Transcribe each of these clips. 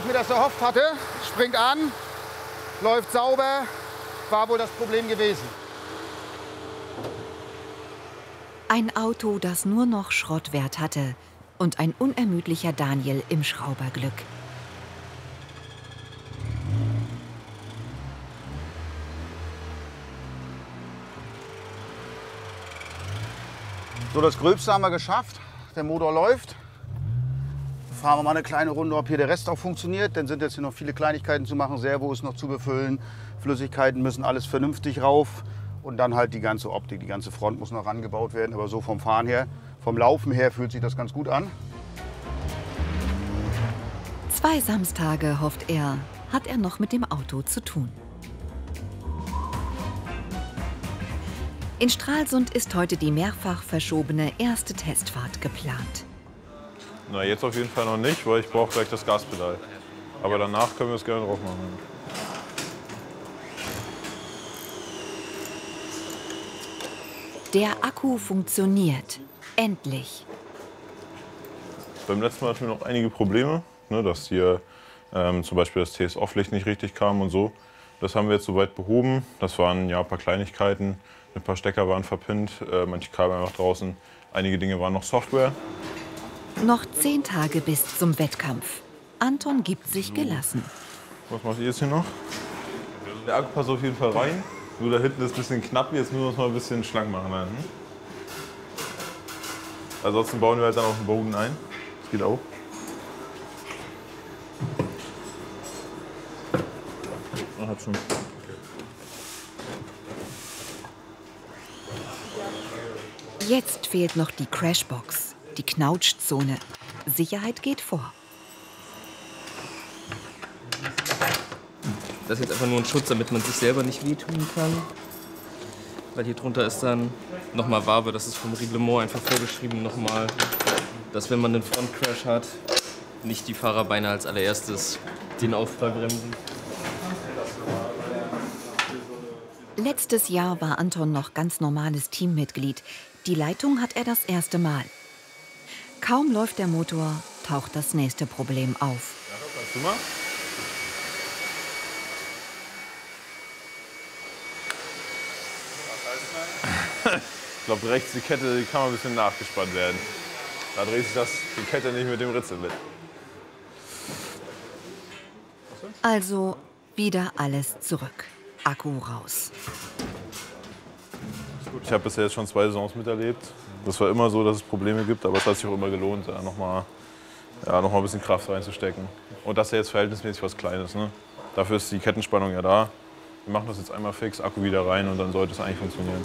mir das erhofft hatte. Springt an, läuft sauber, war wohl das Problem gewesen. Ein Auto, das nur noch Schrottwert hatte und ein unermüdlicher Daniel im Schrauberglück. So, das Gröbste haben wir geschafft. Der Motor läuft. Fahren wir mal eine kleine Runde, ob hier der Rest auch funktioniert. Dann sind jetzt hier noch viele Kleinigkeiten zu machen. Servo ist noch zu befüllen. Flüssigkeiten müssen alles vernünftig rauf. Und dann halt die ganze Optik, die ganze Front muss noch rangebaut werden. Aber so vom Fahren her, vom Laufen her fühlt sich das ganz gut an. 2 Samstage, hofft er, hat er noch mit dem Auto zu tun. In Stralsund ist heute die mehrfach verschobene erste Testfahrt geplant. Na, jetzt auf jeden Fall noch nicht, weil ich brauche gleich das Gaspedal. Aber danach können wir es gerne drauf machen. Der Akku funktioniert. Endlich. Beim letzten Mal hatten wir noch einige Probleme, ne, dass hier zum Beispiel das TS-Off-Licht nicht richtig kam und so. Das haben wir jetzt soweit behoben. Das waren ja ein paar Kleinigkeiten. Ein paar Stecker waren verpinnt, manche Kabel einfach draußen. Einige Dinge waren noch Software. Noch 10 Tage bis zum Wettkampf. Anton gibt sich gelassen. Was macht ihr jetzt hier noch? Der Akku passt auf jeden Fall rein. Nur da hinten ist ein bisschen knapp, jetzt müssen wir es mal ein bisschen schlank machen. Ansonsten bauen wir halt dann auf den Boden ein. Das geht auch. Hat schon. Jetzt fehlt noch die Crashbox, die Knautschzone. Sicherheit geht vor. Das ist jetzt einfach nur ein Schutz, damit man sich selber nicht wehtun kann. Weil hier drunter ist dann nochmal Wabe, das ist vom Reglement einfach vorgeschrieben nochmal, dass wenn man einen Frontcrash hat, nicht die Fahrerbeine als allererstes den Aufprall bremsen. Letztes Jahr war Anton noch ganz normales Teammitglied. Die Leitung hat er das erste Mal. Kaum läuft der Motor, taucht das nächste Problem auf. Kannst du mal? Ich glaube, rechts die Kette, die kann mal ein bisschen nachgespannt werden. Da dreht sich die Kette nicht mit dem Ritzel mit. Also wieder alles zurück. Akku raus. Ich habe bisher jetzt schon 2 Saisons miterlebt. Das war immer so, dass es Probleme gibt, aber es hat sich auch immer gelohnt, da noch mal ein bisschen Kraft reinzustecken. Und das ist ja jetzt verhältnismäßig was Kleines. Ne? Dafür ist die Kettenspannung ja da. Wir machen das jetzt einmal fix, Akku wieder rein und dann sollte es eigentlich funktionieren.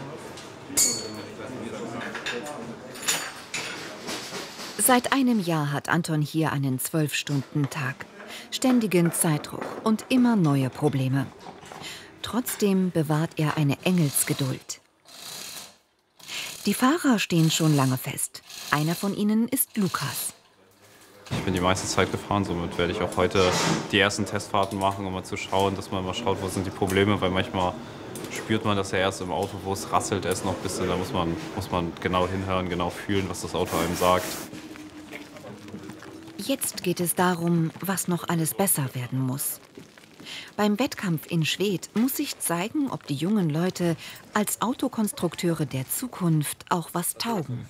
Seit einem Jahr hat Anton hier einen 12-Stunden-Tag. Ständigen Zeitdruck und immer neue Probleme. Trotzdem bewahrt er eine Engelsgeduld. Die Fahrer stehen schon lange fest. Einer von ihnen ist Lukas. Ich bin die meiste Zeit gefahren, somit werde ich auch heute die ersten Testfahrten machen, um mal zu schauen, dass man mal schaut, wo sind die Probleme, weil manchmal spürt man das ja erst im Auto, wo es rasselt erst noch ein bisschen, da muss man genau hinhören, genau fühlen, was das Auto einem sagt. Jetzt geht es darum, was noch alles besser werden muss. Beim Wettkampf in Schwedt muss sich zeigen, ob die jungen Leute als Autokonstrukteure der Zukunft auch was taugen.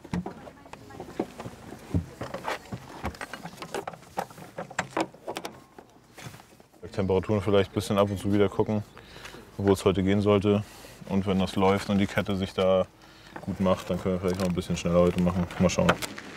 Temperaturen vielleicht ein bisschen ab und zu wieder gucken, wo es heute gehen sollte. Und wenn das läuft und die Kette sich da gut macht, dann können wir vielleicht noch ein bisschen schneller heute machen. Mal schauen.